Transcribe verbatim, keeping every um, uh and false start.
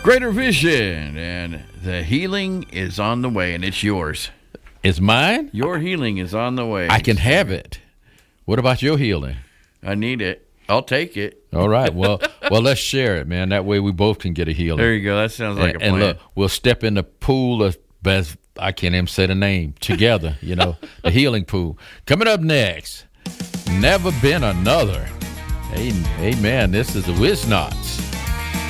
Greater Vision, and the healing is on the way, and it's yours. It's mine? Your healing is on the way. I can have it. What about your healing? I need it. I'll take it. All right. Well, well, let's share it, man. That way we both can get a healing. There you go. That sounds like and, a plan. And look, we'll step in the pool of best. I can't even say the name. Together, you know, the healing pool. Coming up next, Never Been Another. Amen. This is the Wiznaughts.